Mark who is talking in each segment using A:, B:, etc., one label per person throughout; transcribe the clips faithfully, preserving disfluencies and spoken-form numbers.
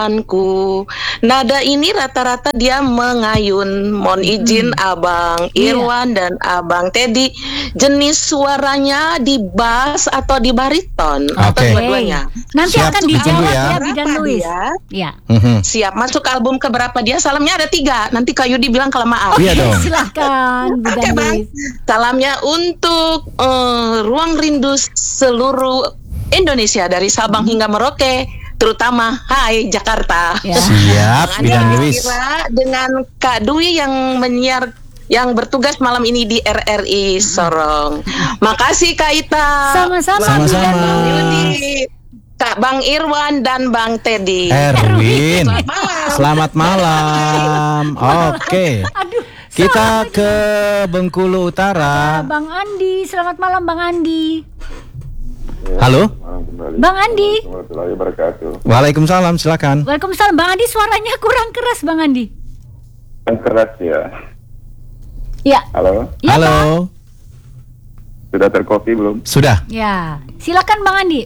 A: Ku. Nada ini rata-rata dia mengayun. Mohon izin
B: Hmm.
A: Abang
B: Iya.
A: Irwan dan Abang Teddy, jenis suaranya di bass atau di bariton atau
C: Oke.
A: dua-duanya?
B: Nanti
C: Siap,
B: akan
C: ditunggu
B: dijawab
C: ya.
B: ya Bidan
A: Berapa
B: Luis.
A: dia?
B: Ya.
C: Mhm.
A: Siap, masuk album keberapa dia? Salamnya ada tiga. Nanti Kak Yudi bilang kelamaan.
C: Iya dong.
B: Silakan
A: Oke
B: Bidan
A: Bang,
B: Luis.
A: salamnya untuk eh, ruang rindu seluruh Indonesia dari Sabang hingga Merauke, terutama Hai Jakarta.
B: Ya.
C: Siap,
A: Bang
C: Bidan
A: Andi
C: Luis.
A: Kira dengan Kak Dwi yang menyiar yang bertugas malam ini di R R I Sorong. Makasih Kak Ita.
B: Sama-sama,
C: Sama-sama.
B: Bidan
A: Bang
B: Luis.
A: Yudi, Kak Bang Irwan dan Bang Teddy.
C: Erwin.
A: Selamat malam.
C: Selamat malam. Oke.
B: Aduh,
C: Kita ke Bengkulu Utara.
B: Bang Andi, selamat malam Bang Andi.
C: Halo.
D: Malam kembali.
B: Bang Andi.
D: Warahmatullahi wabarakatuh.
C: Waalaikumsalam, silakan.
B: Waalaikumsalam Bang Andi, suaranya kurang keras Bang Andi.
D: Yang keras ya.
B: Ya.
D: Halo,
B: Ya,
C: Halo.
B: Bang.
D: sudah terkopi belum?
C: Sudah.
B: Ya. Silakan Bang Andi.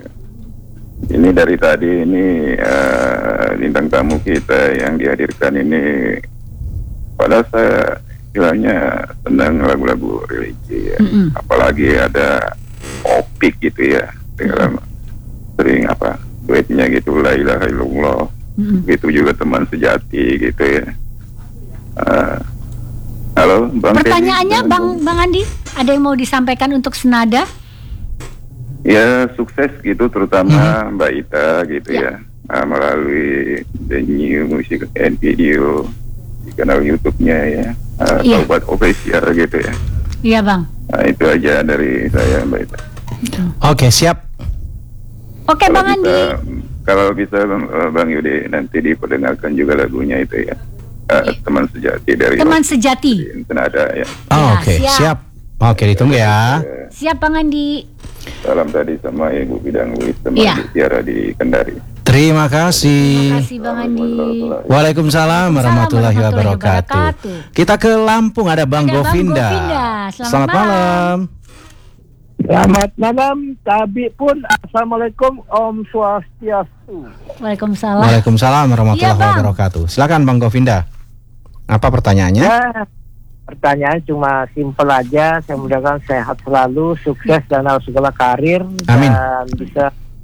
D: Ini dari tadi ini eh, bintang tamu kita yang dihadirkan ini, padahal saya bilangnya senang lagu-lagu religi ya.
B: Mm-mm.
D: Apalagi ada opik gitu ya, dengan sering apa duetnya gitu, la ilaha illallah.
B: Mm-mm.
D: Gitu juga teman sejati gitu ya. Eh, halo, Bang Teddy.
B: Pertanyaannya Bang Bang Andi, ada yang mau disampaikan untuk senada?
D: Ya sukses gitu, terutama
C: Mhm.
D: Mbak Ita gitu
B: Ya.
D: ya, uh, melalui The New Music and Video di kanal YouTube-nya ya, uh,
B: Iya.
D: Taubat Official gitu ya.
B: Iya Bang.
D: Nah, itu aja dari saya Mbak Ita.
C: Oke, siap.
B: Oke
D: Kalau
B: Bang
D: bisa,
B: Andi.
D: kalau bisa uh, Bang Yudi nanti diperdengarkan juga lagunya itu ya, uh, teman sejati dari
B: Teman sejati.
D: Senada ya.
C: Oh,
B: Ya,
C: oke,
B: siap.
C: siap. Oke, ditunggu ya.
D: Eh,
B: Siap Bang Andi.
D: Salam tadi sama Ibu Bidang Luis, teman
B: Iya.
D: di Tiara di Kendari.
C: Terima
B: Terima
C: kasih.
B: kasih Bang Andi.
C: Waalaikumsalam warahmatullahi
B: warahmatullahi
C: wabarakatuh.
B: wabarakatuh.
C: Kita ke Lampung, ada Bang
B: Ada Bang
C: Govinda.
B: Govinda. Selamat
C: Selamat malam.
E: Selamat malam, Tabi pun Assalamualaikum, Om Swastiastu.
B: Waalaikumsalam.
C: Waalaikumsalam warahmatullahi
B: Iya, Bang.
C: wabarakatuh. Silakan Bang Govinda. Apa pertanyaannya?
E: Ya, pertanyaan cuma simpel aja. Saya mudah-mudahan sehat selalu, sukses dalam segala karir,
C: Amin.
E: dan bisa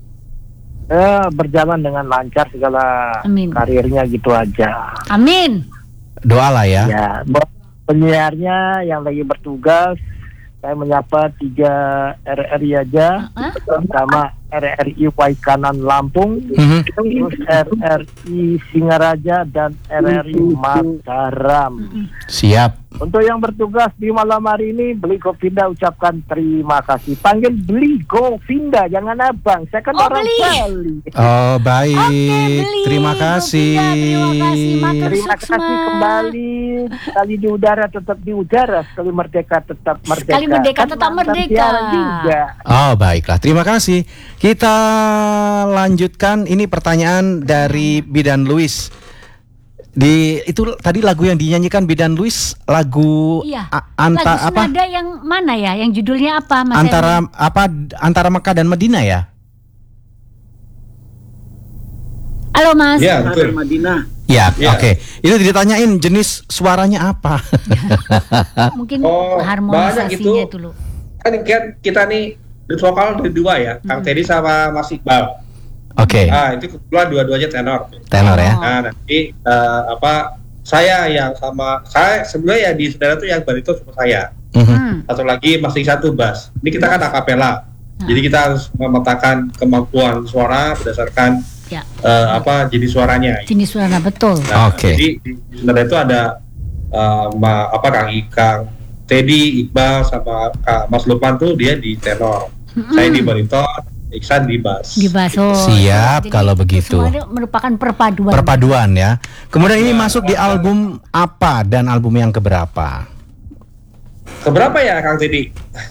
E: eh, berjalan dengan lancar segala
B: Amin.
E: karirnya gitu aja.
B: Amin.
C: Doa lah ya.
E: Ya, buat penyiarnya yang lagi bertugas, saya menyapa tiga R R I aja,
B: Hah?
E: pertama R R I Waikanan Lampung,
C: Mhm.
E: terus R R I Singaraja dan R R I Mataram.
C: Siap.
E: Untuk yang bertugas di malam hari ini, Beli Govinda ucapkan terima kasih. Panggil Beli Govinda, jangan abang. Saya kan
B: Oh,
E: orang
B: Beli.
E: Bali.
C: Oh, baik.
B: Oke, Beli.
C: Terima kasih.
B: Govinda, terima kasih. Matur
E: Terima
B: Suksma.
E: kasih kembali. Sekali di udara tetap di udara, sekali merdeka tetap merdeka.
B: Sekali merdeka
E: Kan
B: tetap
E: mantan
B: merdeka.
E: Tiara juga.
C: Oh, baiklah. Terima kasih. Kita lanjutkan, ini pertanyaan dari Bidan Luis. Di itu tadi lagu yang dinyanyikan Bidan Luis, lagu
B: Iya.
C: a- anta
B: Lagu
C: apa?
B: senada yang mana ya? Yang judulnya apa Mas
C: Antara
B: Erwin?
C: apa antara Mekah dan Madinah ya?
B: Halo Mas.
F: Ya, betul.
C: Ya,
F: Iya.
C: oke. Itu ditanyain jenis suaranya apa?
B: Mungkin
F: Oh,
B: harmonisasinya
F: banyak itu.
B: dulu.
F: Kan kan kita nih di vokal dari dua ya, Kang
B: Hmm.
F: Teddy sama Mas Iqbal.
C: Oke,
F: Ah, itu kebetulan dua-duanya tenor.
C: tenor ya.
B: Oh.
F: Nah, nanti eh, apa saya yang sama saya sebenarnya ya di saudara tuh yang bariton sama saya.
C: Mhm.
B: Hmm.
F: Satu lagi masih satu bass. Ini kita kan akapela.
B: Nah.
F: Jadi kita harus memetakan kemampuan suara berdasarkan
B: Ya.
F: eh, apa jenis suaranya.
B: Jenis suara betul.
F: Nah,
C: Oke.
F: Jadi di, di saudara itu ada eh, ma- apa Kang Ikang, Teddy, Iqbal sama Kak Mas Lukman tuh dia di tenor. Saya di bariton, Iksan di bass.
B: Di baso.
C: Siap, kalau begitu.
B: Semuanya merupakan perpaduan.
C: Perpaduan ya. Kemudian ini masuk di album apa dan album yang keberapa?
F: Keberapa ya Kang Teddy?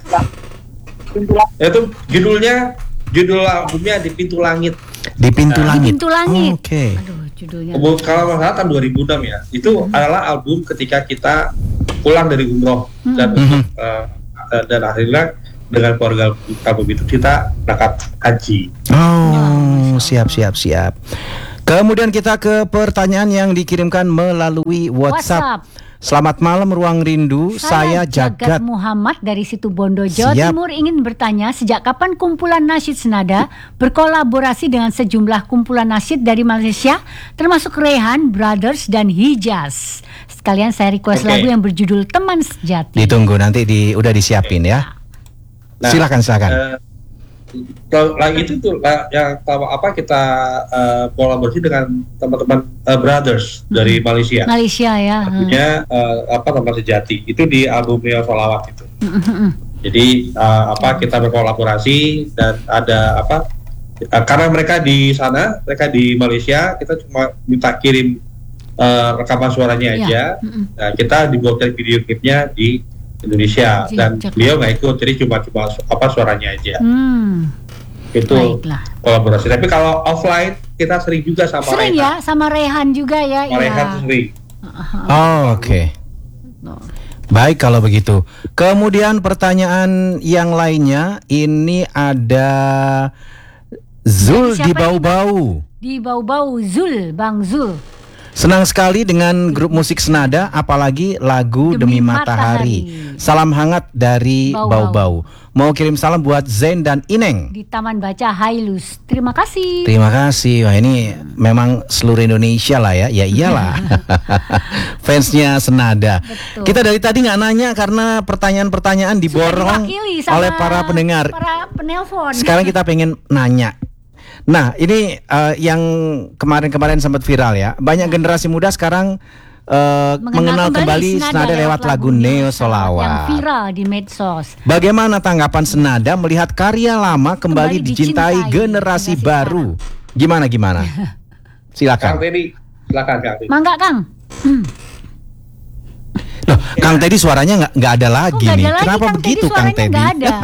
F: Itu judulnya judul albumnya Di Pintu Langit.
C: Di Pintu
B: Di
C: Langit.
B: Pintu Langit.
C: Oke.
B: Aduh, judulnya.
F: Bu- Kalau nggak salah tahun dua ribu enam ya. Itu adalah album ketika kita pulang dari umroh dan
C: Mhm.
F: untuk eh, eh, dan akhirnya dengan keluarga album itu kita berangkat haji.
C: Oh, siap siap siap. Kemudian kita ke pertanyaan yang dikirimkan melalui WhatsApp.
B: WhatsApp.
C: Selamat malam Ruang Rindu, saya,
B: Saya
C: Jagat.
B: Jagat Muhammad dari Situbondo, Jawa
C: Siap.
B: Timur ingin bertanya sejak kapan kumpulan nasyid senada berkolaborasi dengan sejumlah kumpulan nasyid dari Malaysia termasuk Rehan, Brothers dan Hijaz. Sekalian saya request
F: Oke.
B: lagu yang berjudul Teman Sejati.
C: Ditunggu nanti di udah disiapin ya.
F: Nah,
C: silakan silakan.
F: eh, kalau lagi itu tuh lah, yang tahu apa kita eh, kolaborasi dengan teman-teman eh, Brothers dari Malaysia.
B: Malaysia ya.
F: Artinya eh, apa Teman Sejati itu di album Neo Solawat itu. Jadi eh, apa kita berkolaborasi dan ada apa eh, karena mereka di sana, mereka di Malaysia, kita cuma minta kirim eh, rekaman suaranya
B: Iya.
F: aja.
B: Mm-mm.
F: Nah, kita dibuatkan video klipnya di Indonesia
B: Di
F: dan
B: Jakarta.
F: beliau nggak ikut, jadi cuma cuma su- apa suaranya aja.
B: Hmm,
F: Itu
B: baiklah.
F: kolaborasi. Tapi kalau offline kita sering juga sama
B: Sering
F: Rehan.
B: ya sama Rehan juga ya.
F: Sama Rehan
B: Iya.
F: sering.
C: Oh, oke. Baik kalau begitu. Kemudian pertanyaan yang lainnya ini ada Zul
B: Siapa
C: di
B: ini,
C: Bau-Bau.
B: Di Bau-Bau, Zul, Bang Zul.
C: Senang sekali dengan grup musik senada, apalagi lagu
B: Demi
C: Demi, Matahari.
B: Matahari.
C: Salam hangat dari
B: Bau-Bau.
C: Bau-Bau. Mau kirim salam buat Zain dan Ineng.
B: Di Taman Baca Hailus. Terima kasih.
C: Terima kasih. Wah, ini memang seluruh Indonesia lah ya. Ya iyalah. Fansnya senada.
B: Betul.
C: Kita dari tadi nggak nanya karena pertanyaan-pertanyaan diborong
B: Diwakili sama
C: oleh para pendengar.
B: Para penelpon.
C: Sekarang kita pengen nanya. Nah, ini eh, yang kemarin-kemarin sempat viral ya. Banyak generasi muda sekarang eh, mengenal, kembali senada lewat lagu Neo Solawat.
B: Yang viral di medsos.
C: Bagaimana tanggapan senada melihat karya lama kembali,
B: Kembali
C: dicintai,
B: dicintai
C: generasi
B: generasi
C: baru? Gimana gimana?
F: Kang
C: Silakan.
F: Teddy, silakan Kang Teddy.
B: Mangga Kang.
C: Loh, Kang Teddy suaranya nggak nggak ada
B: Kok
C: lagi
B: nggak
C: nih.
B: ada lagi,
C: Kenapa
B: Kang
C: begitu
B: Teddy
C: Kang
B: suaranya
C: Teddy?
B: nggak ada.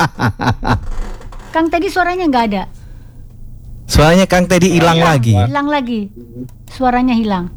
B: Kang Teddy suaranya nggak ada.
C: Suaranya Kang Teddy hilang
F: Iya,
C: lagi.
B: Hilang lagi. Suaranya hilang.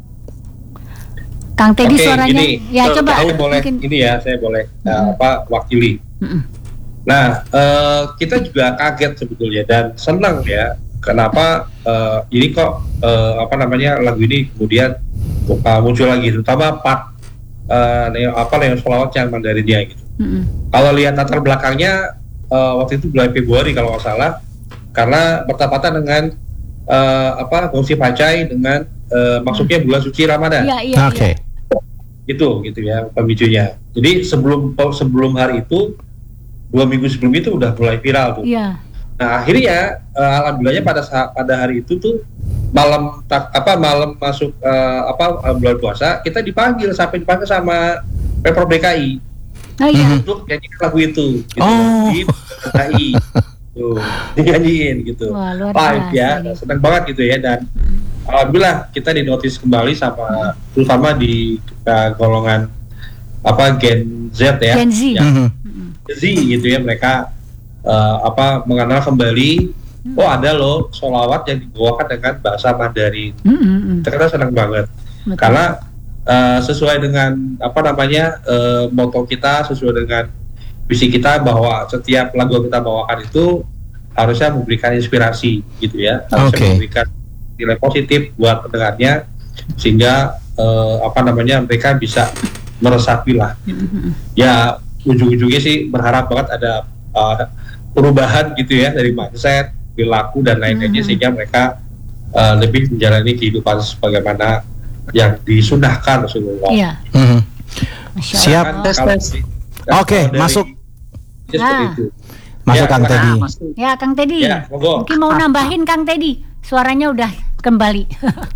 B: Kang Teddy
F: Oke,
B: suaranya
F: gini,
B: ya
F: so-
B: coba
F: saya boleh
B: mungkin.
F: ini ya, saya boleh uh,
B: Mm-mm.
F: apa wakili.
B: Mm-mm.
F: Nah, eh, kita juga kaget sebetulnya dan senang ya. Kenapa eh, ini kok eh, apa namanya lagu ini kemudian uh, muncul lagi, terutama part eh, Neo- apa Neo Solawat yang Mandarinnya gitu.
B: Mm-mm.
F: Kalau lihat latar belakangnya eh, waktu itu bulan Februari kalau nggak salah, karena bertepatan dengan eh, apa Gongsi Pacai dengan eh, masuknya bulan suci Ramadan.
B: Iya iya.
C: Oke.
B: iya.
F: Itu gitu ya pemicunya. Jadi sebelum sebelum hari itu dua minggu sebelum itu udah mulai viral tuh.
B: Iya.
F: Nah akhirnya uh, alhamdulillahnya pada saat pada hari itu tuh malam tak, apa malam masuk uh, apa uh, bulan puasa kita dipanggil sampai dipanggil sama Pemprov D K I
B: Oh iya.
C: Mhm.
F: untuk nyanyiin lagu itu gitu,
C: Oh.
F: di D K I tuh dinyanyiin gitu
B: Wah, luar
F: live
B: biasa
F: ya
B: ini.
F: senang banget gitu ya dan alhamdulillah kita dinotis kembali sama terutama di uh, golongan apa Gen Z ya
B: Gen Z.
F: yang
C: Mhm.
F: Z gitu ya mereka uh, apa mengenal kembali oh ada loh solawat yang dibawakan dengan bahasa Mandarin.
B: Mm-mm.
F: Kita senang banget
B: Betul.
F: karena uh, sesuai dengan apa namanya uh, moto kita, sesuai dengan visi kita bahwa setiap lagu yang kita bawakan itu harusnya memberikan inspirasi gitu ya, harusnya
C: Oke.
F: memberikan nilai positif buat pendengarnya sehingga uh, apa namanya mereka bisa meresapi lah.
B: Mm-mm.
F: Ya ujung-ujungnya sih berharap banget ada uh, perubahan gitu ya dari mindset, perilaku dan lain-lainnya
B: Hmm.
F: sehingga mereka uh, lebih menjalani kehidupan sebagaimana yang disunahkan Rasulullah.
B: Iya.
C: Mhm.
B: Masya
C: Siap.
B: Allah.
G: Tes,
F: Kalau
G: tes.
F: dari-
C: Oke,
F: kalau dari-
C: masuk.
F: Ya, seperti
B: Nah.
F: itu.
C: Masuk
F: Ya,
C: Kang
F: silakan.
C: Teddy.
G: Nah, Mas.
B: Ya Kang Teddy.
F: Ya, monggo.
B: Mungkin mau nambahin Kang Teddy. Suaranya udah kembali.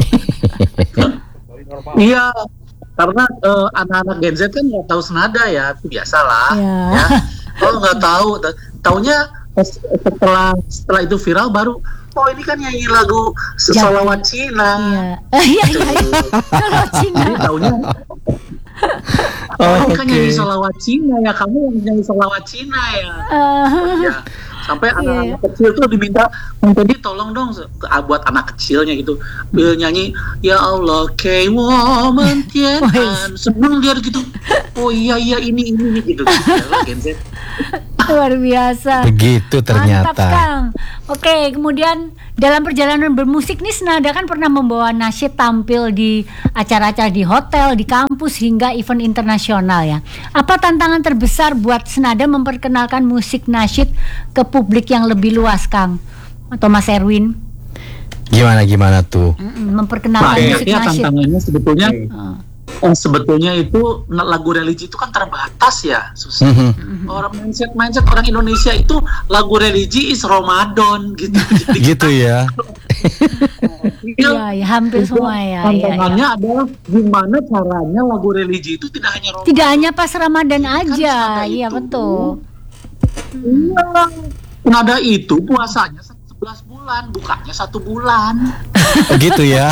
G: Iya, karena eh, anak-anak Gen Z kan nggak tahu senada ya, itu biasalah.
B: Iya.
G: Ya. Kalau nggak tahu, ta- taunya pas- setelah setelah itu viral baru, oh ini kan nyanyi lagu
B: Jangan.
G: Solawat Cina.
B: Iya. Iya iya. iya. Kalau Cina.
G: Jadi taunya,
C: Oh,
G: oh, ini kan
C: oke.
G: nyanyi Solawat Cina ya, kamu yang nyanyi Solawat Cina ya.
B: Eh,
G: Ya. Sampai
B: Iya.
G: anak-anak kecil tuh diminta, Bang Teddy tolong dong se- buat anak kecilnya gitu, Dia nyanyi Ya Allah Kei Woman Tian An. Seneng dia gitu. Oh iya iya ini ini ini," gitu. Ya, Gen Z
B: Luar biasa.
C: Begitu ternyata.
B: Mantap, Kang. Oke, kemudian dalam perjalanan bermusik nih Senada kan pernah membawa nasyid tampil di acara-acara di hotel, di kampus hingga event internasional ya. Apa tantangan terbesar buat Senada memperkenalkan musik nasyid ke publik yang lebih luas, Kang? Atau Mas Erwin?
C: Gimana gimana tuh?
B: Mm-mm, memperkenalkan musik
G: Banyaknya
B: nasyid.
G: tantangannya sebetulnya.
B: Oh.
G: Eh, sebetulnya itu na- lagu religi itu kan terbatas ya, susah.
C: Mhm.
G: Orang mindset mindset orang Indonesia itu lagu religi is Ramadan gitu. Jadi
C: Gitu ya.
B: Iya, ya, hampir semua ya. Iya,
G: tantangannya
B: iya.
G: adalah gimana caranya lagu religi itu tidak hanya Ramadan.
B: Tidak hanya pas Ramadan aja,
G: Senada
B: iya
G: itu.
B: betul.
G: Iya. Nada itu puasanya sebelas bulan, bukanya satu bulan.
C: Gitu ya.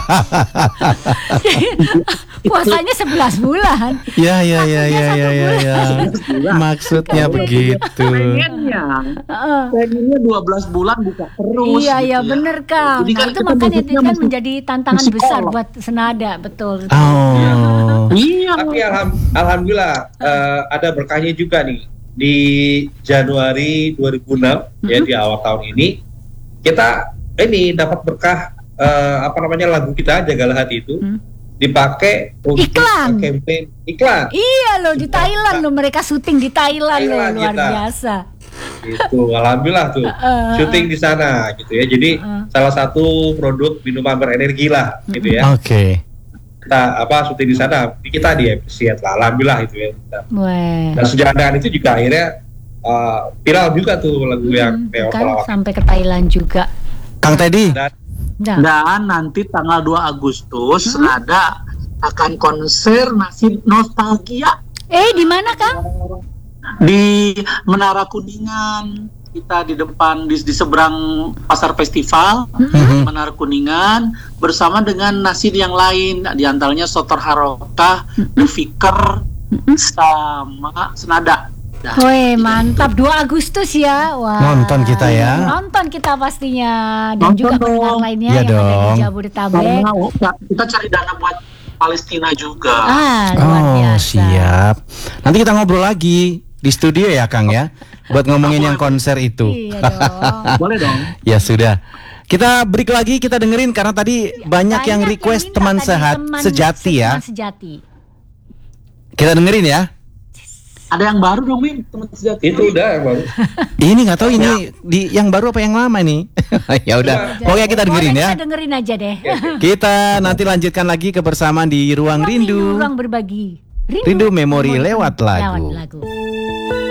B: Puasanya sebelas bulan.
C: Ya ya ya ya ya ya ya. Maksudnya
B: Iya,
C: begitu.
G: Pengennya,
B: Heeh.
G: pengennya dua belas bulan buka terus.
B: Iya,
G: gitu
B: iya
G: ya.
B: bener Kang.
G: Jadi
B: Nah
G: kan
B: itu
G: kita
B: makanya itu
G: musiknya
B: kan
G: musik-
B: menjadi tantangan
G: musik
B: besar
G: kolak.
B: buat Senada, betul.
C: Oh.
G: Iya.
F: Tapi alham- alhamdulillah eh, ada berkahnya juga nih di Januari dua ribu enam ya, di awal tahun ini kita ini dapat berkah, eh, apa namanya, lagu kita Jagalah Hati itu
B: Hmm.
F: dipakai untuk
B: Iklan.
F: campaign iklan
B: Iya loh di Thailand loh, mereka syuting di Thailand loh,
F: Thailand
B: luar
F: kita.
B: biasa.
F: gitu. Alhamdulillah tuh
B: Heeh.
F: syuting di sana gitu ya. Jadi
B: Heeh.
F: salah satu produk minuman berenergi lah gitu ya.
C: Oke.
F: Kita apa syuting di sana, kita di appreciate lah, alhamdulillah itu ya. Kita-
B: Weh.
F: Dan sejak dengan itu juga akhirnya uh, viral juga tuh lagu yang
B: Hmm,
F: Neo
B: kan
F: Solawat.
B: sampai ke Thailand juga.
C: Kang Teddy.
F: Dan
B: Nah,
G: Dan nanti tanggal dua Agustus ada akan konser Nasyid Nostalgia
B: eh di mana Kang?
G: di Menara Kuningan. Kita di depan di, di seberang pasar festival
C: Mhm.
G: Menara Kuningan bersama dengan nasyid yang lain, di antaranya Sotor Harokah, The Fikr, sama Senada. Dah.
B: Weh mantap, dua Agustus ya. Wah.
C: Nonton kita ya.
B: Nonton kita pastinya dan
G: Nonton
B: juga pendengar
G: dong.
B: lainnya
C: Iya
B: yang ada
C: dong.
B: di Jabodetabek.
G: Karena oh, kita cari dana buat Palestina juga.
B: Ah, luar
C: Oh
B: biasa.
C: siap. Nanti kita ngobrol lagi di studio ya Kang ya, buat ngomongin yang konser itu.
B: Iya dong.
G: Boleh dong.
C: Ya sudah. Kita break lagi, kita dengerin karena tadi banyak, yang request
B: minta
C: teman
B: tadi
C: sehat
B: teman
C: sejati ya.
B: teman sejati.
C: Kita dengerin ya.
G: Ada yang baru dong, Min, teman sejati.
F: itu udah yang baru.
C: Ini nggak tahu ini di yang baru apa yang lama nih. Ya udah, pokoknya kita dengerin
B: Pokoknya
C: ya.
B: Kita dengerin aja deh.
C: Kita nanti lanjutkan lagi kebersamaan di Ruang Rindu.
B: Ruang berbagi.
C: Rindu memori lewat lagu.
B: Lewat lagu.